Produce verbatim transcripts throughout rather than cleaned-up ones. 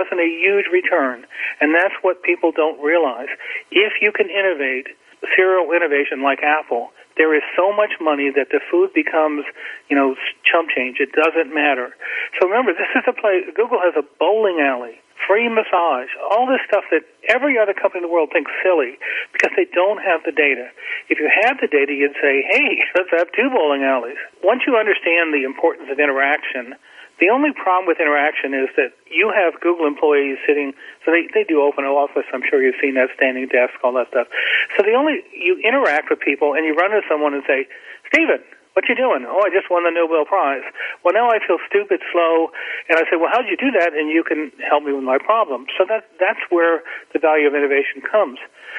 That's a huge return, and that's what people don't realize. If you can innovate, serial innovation like Apple, there is so much money that the food becomes, you know, chump change. It doesn't matter. So remember, this is a place, Google has a bowling alley, free massage, all this stuff that every other company in the world thinks silly because they don't have the data. If you had the data, you'd say, hey, let's have two bowling alleys. Once you understand the importance of interaction, the only problem with interaction is that you have Google employees sitting, so they, they do open office, I'm sure you've seen that, standing desk, all that stuff. So the only, you interact with people and you run into someone and say, Stephen, what you doing? Oh, I just won the Nobel Prize. Well, now I feel stupid, slow, and I say, well, how'd you do that? And you can help me with my problem. So that that's where the value of innovation comes.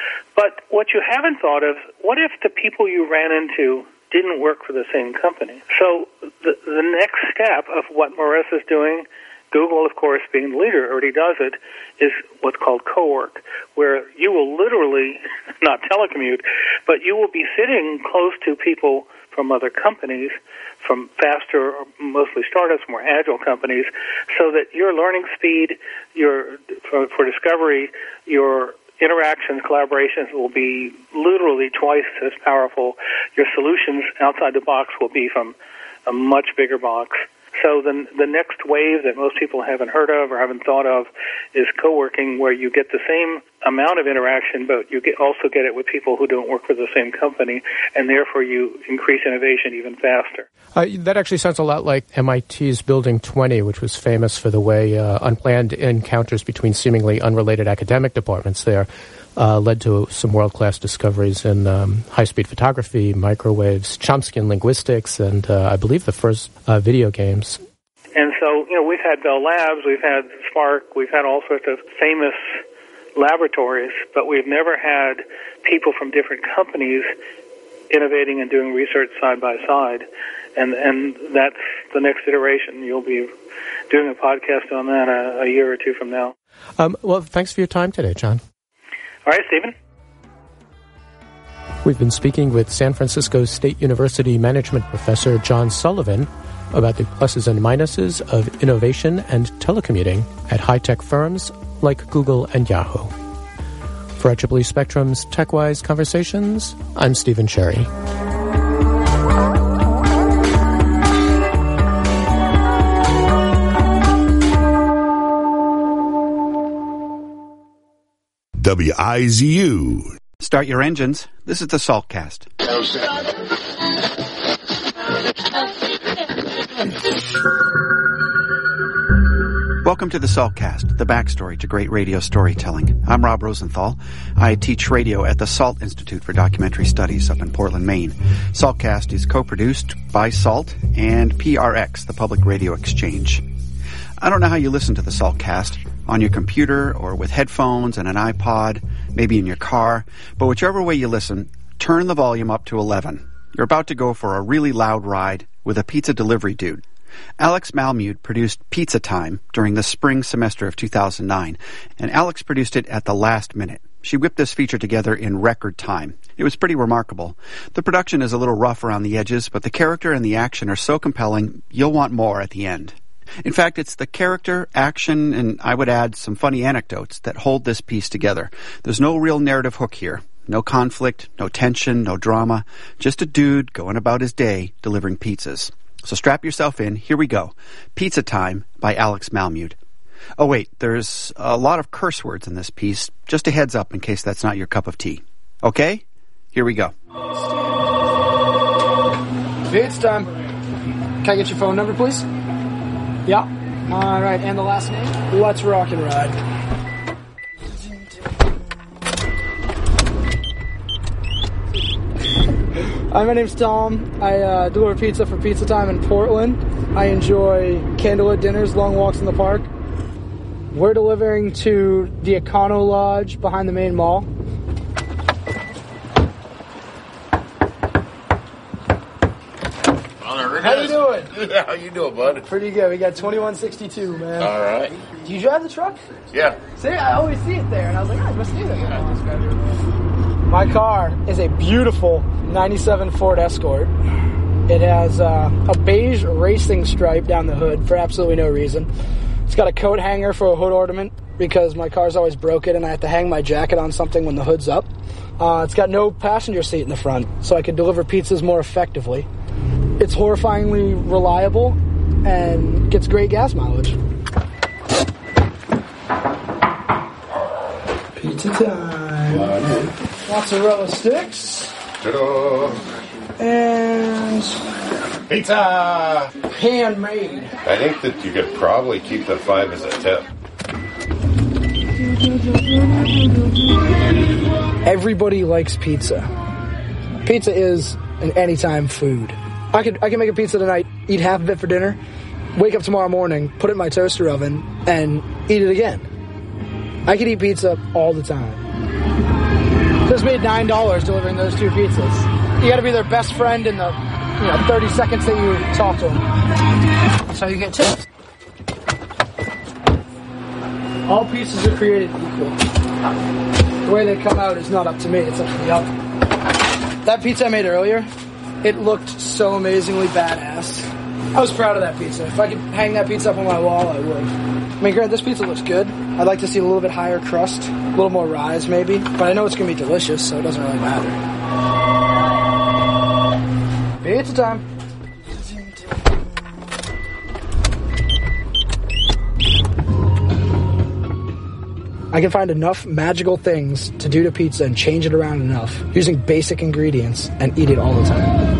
But what you haven't thought of, what if the people you ran into didn't work for the same company? So the, the next step of what Marissa's doing, Google, of course, being the leader, already does it, is what's called co-work, where you will literally, not telecommute, but you will be sitting close to people from other companies, from faster, mostly startups, more agile companies, so that your learning speed, your for, for discovery, your interactions, collaborations will be literally twice as powerful. Your solutions outside the box will be from a much bigger box. So the the next wave that most people haven't heard of or haven't thought of is co-working, where you get the same amount of interaction, but you get, also get it with people who don't work for the same company, and therefore you increase innovation even faster. Uh, that actually sounds a lot like M I T's Building twenty, which was famous for the way uh, unplanned encounters between seemingly unrelated academic departments there uh, led to some world-class discoveries in um, high-speed photography, microwaves, Chomsky linguistics, and uh, I believe the first uh, video games. And so, you know, we've had Bell Labs, we've had Spark, we've had all sorts of famous laboratories, but we've never had people from different companies innovating and doing research side by side. And and that's the next iteration. You'll be doing a podcast on that a, a year or two from now. Um, well, thanks for your time today, John. All right, Stephen. We've been speaking with San Francisco State University management professor John Sullivan about the pluses and minuses of innovation and telecommuting at high-tech firms like Google and Yahoo. For I triple E Spectrum's TechWise Conversations, I'm Stephen Cherry. W I Z U. Start your engines. This is the Saltcast. Welcome to the Saltcast, the backstory to great radio storytelling. I'm Rob Rosenthal. I teach radio at the Salt Institute for Documentary Studies up in Portland, Maine. Saltcast is co-produced by Salt and P R X, the Public Radio Exchange. I don't know how you listen to the Saltcast, on your computer or with headphones and an iPod, maybe in your car, but whichever way you listen, turn the volume up to eleven. You're about to go for a really loud ride with a pizza delivery dude. Alex Malmude produced Pizza Time during the spring semester of two thousand nine, and Alex produced it at the last minute. She whipped this feature together in record time. It was pretty remarkable. The production is a little rough around the edges, but the character and the action are so compelling, you'll want more at the end. In fact, it's the character, action, and I would add some funny anecdotes that hold this piece together. There's no real narrative hook here. No conflict, no tension, no drama. Just a dude going about his day delivering pizzas. So strap yourself in. Here we go. Pizza Time by Alex Malmude. Oh, wait, there's a lot of curse words in this piece. Just a heads up in case that's not your cup of tea. Okay? Here we go. Pizza Time. Can I get your phone number, please? Yeah. All right, and the last name? Let's rock and ride. Hi, my name's Tom. I uh, deliver pizza for Pizza Time in Portland. I enjoy candlelit dinners, long walks in the park. We're delivering to the Econo Lodge behind the main mall. How you doing? Yeah, how you doing, bud? Pretty good. We got twenty-one sixty-two, man. All right. Do you drive the truck? Yeah. See, I always see it there, and I was like, oh, I must do that. My car is a beautiful ninety-seven Ford Escort. It has uh, a beige racing stripe down the hood for absolutely no reason. It's got a coat hanger for a hood ornament because my car's always broken and I have to hang my jacket on something when the hood's up. Uh, it's got no passenger seat in the front, so I can deliver pizzas more effectively. It's horrifyingly reliable and gets great gas mileage. Pizza time. Mozzarella sticks. Ta-da. And Pizza! handmade. I think that you could probably keep the five as a tip. Everybody likes pizza. Pizza is an anytime food. I could I can make a pizza tonight, eat half of it for dinner, wake up tomorrow morning, put it in my toaster oven, and eat it again. I could eat pizza all the time. Just made nine dollars delivering those two pizzas. You got to be their best friend in the you know thirty seconds that you talk to them. That's how you get tips. All pizzas are created equal. The way they come out is not up to me, it's up to the oven. That pizza I made earlier, it looked so amazingly badass. I was proud of that pizza. If I could hang that pizza up on my wall, I would. I mean, granted, this pizza looks good. I'd like to see a little bit higher crust, a little more rise maybe, but I know it's going to be delicious, so it doesn't really matter. Pizza time. I can find enough magical things to do to pizza and change it around enough using basic ingredients and eat it all the time.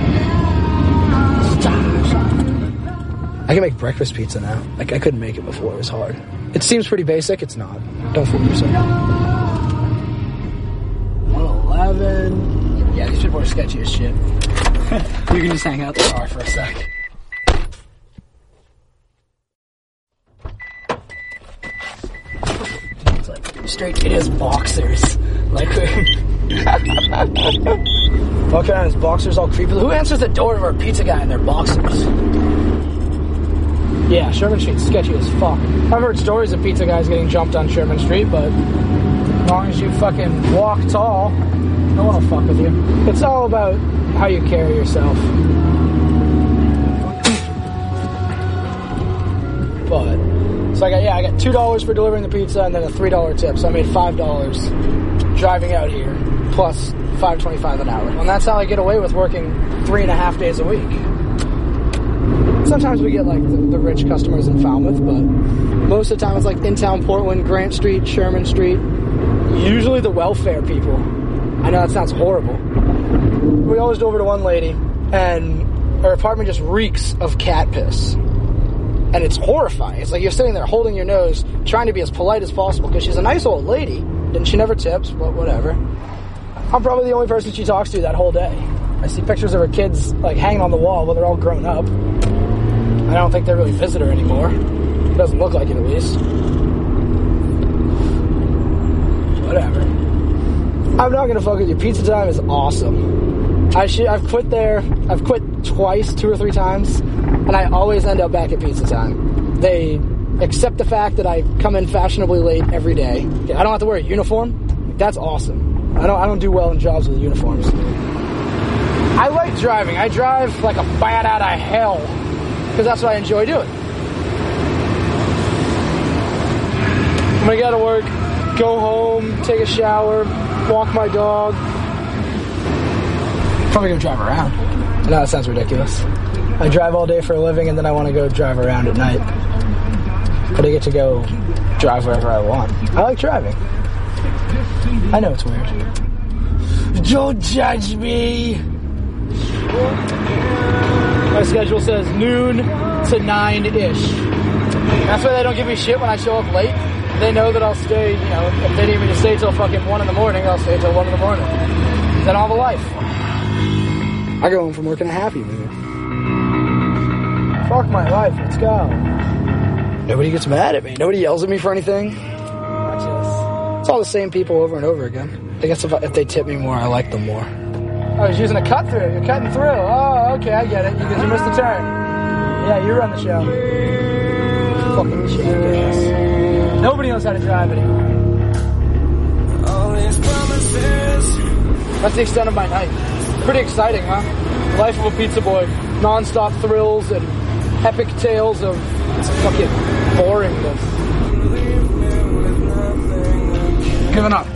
I can make breakfast pizza now. Like, I couldn't make it before. It was hard. It seems pretty basic. It's not. Don't fool yourself. one eleven. Yeah, these people are sketchy as shit. You can just hang out the car for a sec. It's like straight in his boxers. Like, walking around in his boxers all creepy. Who answers the door of our pizza guy in their boxers? Yeah, Sherman Street's sketchy as fuck. I've heard stories of pizza guys getting jumped on Sherman Street, but as long as you fucking walk tall, no one will fuck with you. It's all about how you carry yourself. But, so I got, yeah, I got two dollars for delivering the pizza and then a three dollar tip, so I made five dollars driving out here, plus five twenty-five an hour. And that's how I get away with working three and a half days a week. Sometimes we get, like, the, the rich customers in Falmouth, but most of the time it's, like, in-town Portland, Grant Street, Sherman Street. Usually the welfare people. I know that sounds horrible. We always go over to one lady, and her apartment just reeks of cat piss. And it's horrifying. It's like you're sitting there holding your nose, trying to be as polite as possible, because she's a nice old lady, and she never tips, but whatever. I'm probably the only person she talks to that whole day. I see pictures of her kids, like, hanging on the wall, but they're all grown up. I don't think they really visit her anymore. It doesn't look like it, at least. Whatever. I'm not gonna fuck with you. Pizza time is awesome. I should, I've quit there. I've quit twice, two or three times, and I always end up back at pizza time. They accept the fact that I come in fashionably late every day. I don't have to wear a uniform. That's awesome. I don't. I don't do well in jobs with uniforms. I like driving. I drive like a bat out of hell. Because that's what I enjoy doing. I'm gonna get to work, go home, take a shower, walk my dog. Probably gonna drive around. No, that sounds ridiculous. I drive all day for a living and then I want to go drive around at night. But I get to go drive wherever I want. I like driving. I know it's weird. Don't judge me! My schedule says noon to nine-ish. That's why they don't give me shit when I show up late. They know that I'll stay, you know, if they need me to stay till fucking one in the morning, I'll stay till one in the morning. Then I'll have a life. I go home from work in a happy mood. Fuck my life, let's go. Nobody gets mad at me. Nobody yells at me for anything. I just, it's all the same people over and over again. I guess if, I, if they tip me more, I like them more. Oh, he's using a cut through. You're cutting through. Oh, okay, I get it. Because you missed the turn. Yeah, you run the show. Fucking jackass. Nobody knows how to drive anymore. That's the extent of my night. Pretty exciting, huh? Life of a pizza boy. Non-stop thrills and epic tales of It's fucking boring. This. Giving up.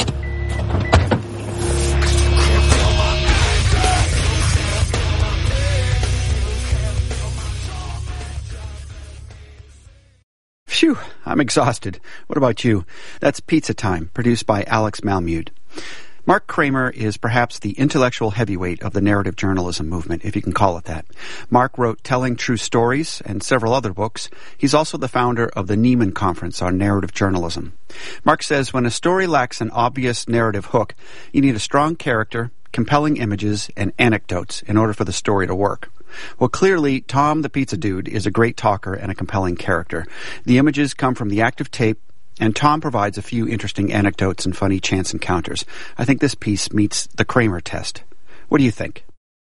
Phew, I'm exhausted. What about you? That's Pizza Time, produced by Alex Malmude. Mark Kramer is perhaps the intellectual heavyweight of the narrative journalism movement, if you can call it that. Mark wrote Telling True Stories and several other books. He's also the founder of the Nieman Conference on Narrative Journalism. Mark says when a story lacks an obvious narrative hook, you need a strong character, compelling images, and anecdotes in order for the story to work. Well, clearly, Tom the Pizza Dude is a great talker and a compelling character. The images come from the active tape, and Tom provides a few interesting anecdotes and funny chance encounters. I think this piece meets the Kramer test. What do you think?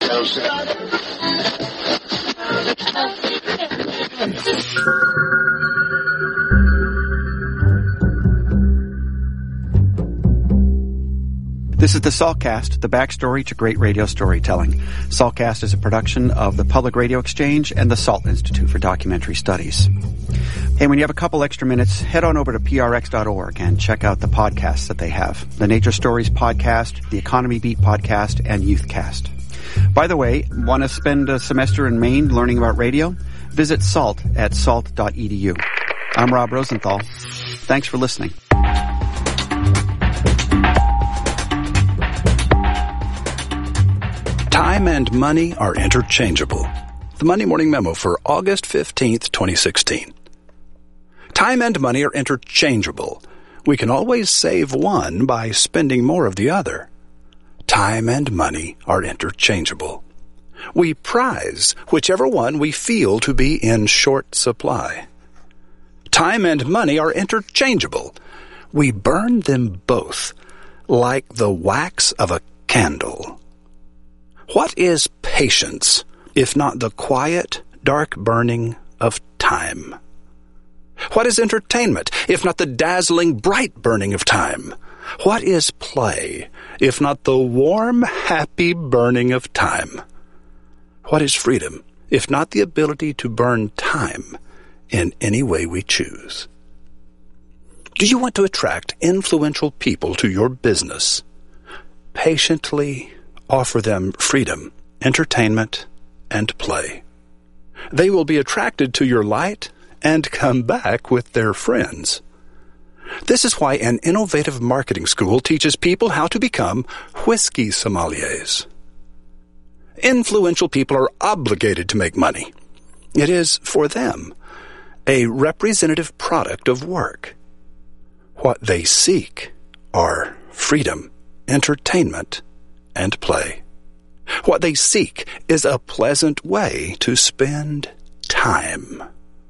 This is the Saltcast, the backstory to great radio storytelling. Saltcast is a production of the Public Radio Exchange and the Salt Institute for Documentary Studies. Hey, when you have a couple extra minutes, head on over to P R X dot org and check out the podcasts that they have. The Nature Stories podcast, the Economy Beat podcast, and Youthcast. By the way, want to spend a semester in Maine learning about radio? Visit SALT at salt dot e d u. I'm Rob Rosenthal. Thanks for listening. Time and money are interchangeable. The Monday Morning Memo for August fifteenth, twenty sixteen. Time and money are interchangeable. We can always save one by spending more of the other. Time and money are interchangeable. We prize whichever one we feel to be in short supply. Time and money are interchangeable. We burn them both like the wax of a candle. What is patience, if not the quiet, dark burning of time? What is entertainment, if not the dazzling, bright burning of time? What is play, if not the warm, happy burning of time? What is freedom, if not the ability to burn time in any way we choose? Do you want to attract influential people to your business? Patiently offer them freedom, entertainment, and play. They will be attracted to your light and come back with their friends. This is why an innovative marketing school teaches people how to become whiskey sommeliers. Influential people are obligated to make money. It is, for them, a representative product of work. What they seek are freedom, entertainment, and play. What they seek is a pleasant way to spend time.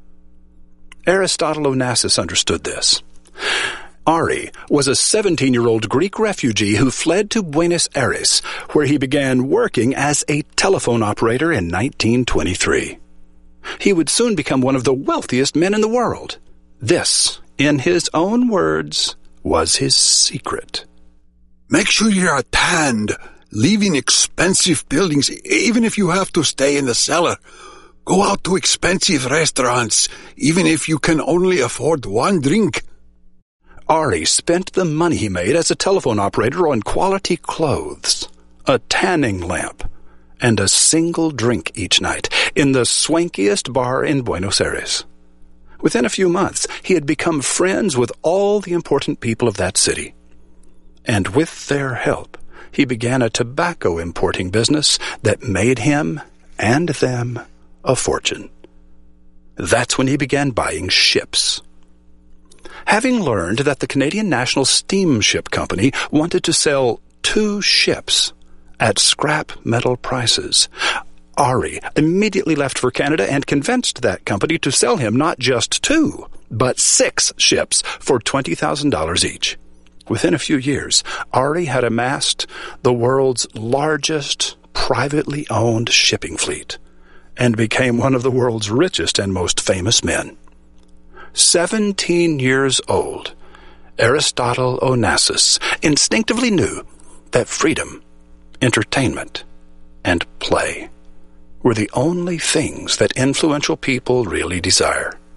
Aristotle Onassis understood this. Ari was a seventeen-year-old Greek refugee who fled to Buenos Aires, where he began working as a telephone operator in nineteen twenty-three. He would soon become one of the wealthiest men in the world. This, in his own words, was his secret. Make sure you're tanned. Live in expensive buildings, even if you have to stay in the cellar. Go out to expensive restaurants, even if you can only afford one drink. Ari spent the money he made as a telephone operator on quality clothes, a tanning lamp, and a single drink each night in the swankiest bar in Buenos Aires. Within a few months, he had become friends with all the important people of that city. And with their help, he began a tobacco importing business that made him and them a fortune. That's when he began buying ships. Having learned that the Canadian National Steamship Company wanted to sell two ships at scrap metal prices, Ari immediately left for Canada and convinced that company to sell him not just two, but six ships for twenty thousand dollars each. Within a few years, Ari had amassed the world's largest privately owned shipping fleet and became one of the world's richest and most famous men. Seventeen years old, Aristotle Onassis instinctively knew that freedom, entertainment, and play were the only things that influential people really desire.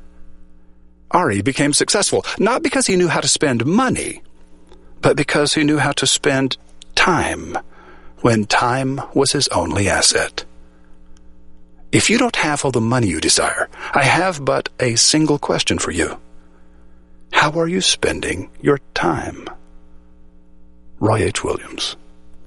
Ari became successful, not because he knew how to spend money, but because he knew how to spend time, when time was his only asset. If you don't have all the money you desire, I have but a single question for you. How are you spending your time? Roy H. Williams.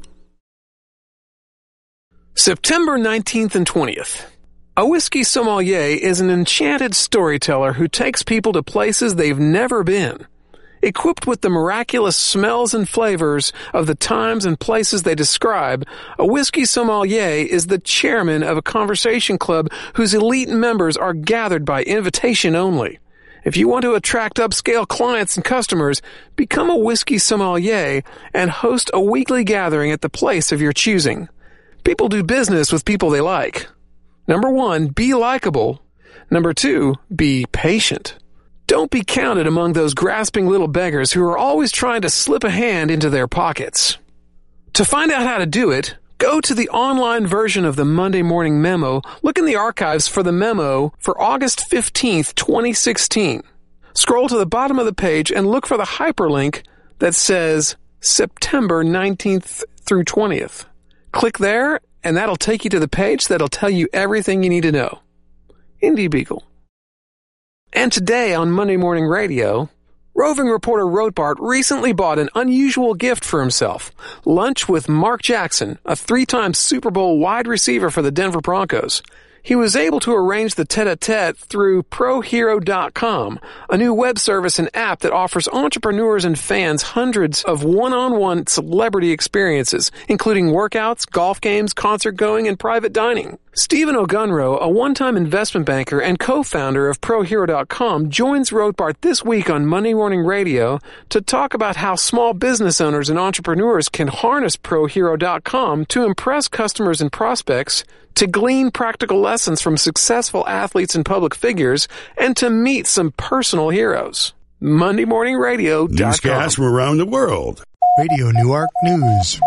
September nineteenth and twentieth. A whiskey sommelier is an enchanted storyteller who takes people to places they've never been. Equipped with the miraculous smells and flavors of the times and places they describe, a whiskey sommelier is the chairman of a conversation club whose elite members are gathered by invitation only. If you want to attract upscale clients and customers, become a whiskey sommelier and host a weekly gathering at the place of your choosing. People do business with people they like. Number one, be likable. Number two, be patient. Don't be counted among those grasping little beggars who are always trying to slip a hand into their pockets. To find out how to do it, go to the online version of the Monday Morning Memo. Look in the archives for the memo for August fifteenth, twenty sixteen. Scroll to the bottom of the page and look for the hyperlink that says September nineteenth through twentieth. Click there, and that'll take you to the page that'll tell you everything you need to know. Indie Beagle. And today on Monday Morning Radio, roving reporter Rothbart recently bought an unusual gift for himself. Lunch with Mark Jackson, a three-time Super Bowl wide receiver for the Denver Broncos. He was able to arrange the tete-a-tete through pro hero dot com, a new web service and app that offers entrepreneurs and fans hundreds of one-on-one celebrity experiences, including workouts, golf games, concert going, and private dining. Stephen Ogunro, a one-time investment banker and co-founder of pro hero dot com, joins Rothbart this week on Monday Morning Radio to talk about how small business owners and entrepreneurs can harness pro hero dot com to impress customers and prospects, to glean practical lessons from successful athletes and public figures, and to meet some personal heroes. Monday Morning Radio dot com. Newscasts from around the world. Radio Newark News.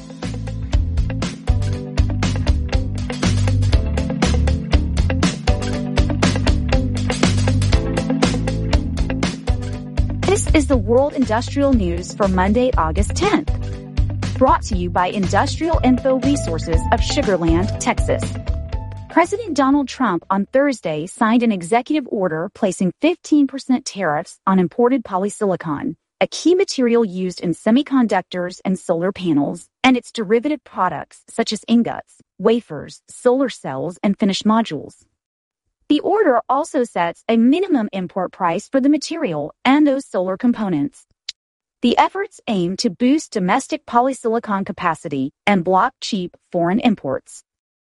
This is the World Industrial News for Monday, August tenth. Brought to you by Industrial Info Resources of Sugar Land, Texas. President Donald Trump on Thursday signed an executive order placing fifteen percent tariffs on imported polysilicon, a key material used in semiconductors and solar panels, and its derivative products such as ingots, wafers, solar cells, and finished modules. The order also sets a minimum import price for the material and those solar components. The efforts aim to boost domestic polysilicon capacity and block cheap foreign imports.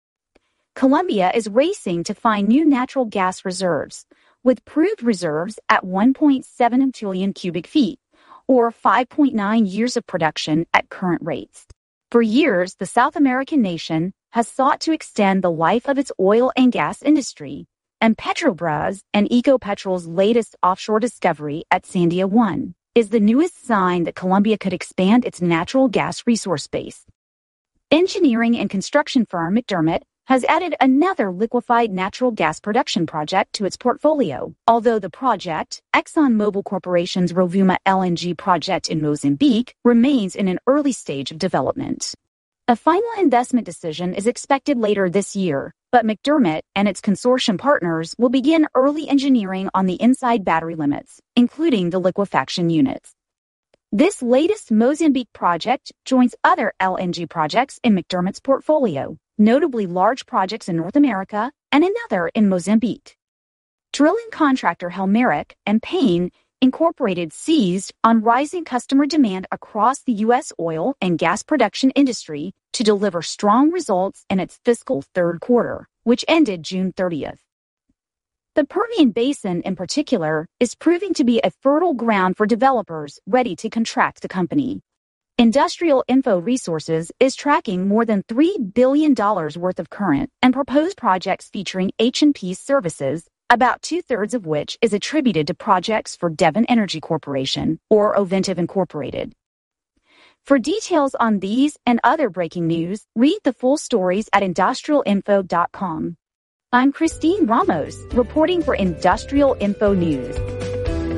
Colombia is racing to find new natural gas reserves, with proved reserves at one point seven trillion cubic feet, or five point nine years of production at current rates. For years, the South American nation has sought to extend the life of its oil and gas industry, and Petrobras and Ecopetrol's latest offshore discovery at Sandia one is the newest sign that Colombia could expand its natural gas resource base. Engineering and construction firm McDermott has added another liquefied natural gas production project to its portfolio, although the project, ExxonMobil Corporation's Rovuma L N G project in Mozambique, remains in an early stage of development. A final investment decision is expected later this year, but McDermott and its consortium partners will begin early engineering on the inside battery limits, including the liquefaction units. This latest Mozambique project joins other L N G projects in McDermott's portfolio, notably large projects in North America and another in Mozambique. Drilling contractor Helmerich and Payne Incorporated seized on rising customer demand across the U S oil and gas production industry to deliver strong results in its fiscal third quarter, which ended June thirtieth. The Permian Basin, in particular, is proving to be a fertile ground for developers ready to contract the company. Industrial Info Resources is tracking more than three billion dollars worth of current and proposed projects featuring H and P services, about two-thirds of which is attributed to projects for Devon Energy Corporation, or Oventive Incorporated. For details on these and other breaking news, read the full stories at industrial info dot com. I'm Christine Ramos, reporting for Industrial Info News.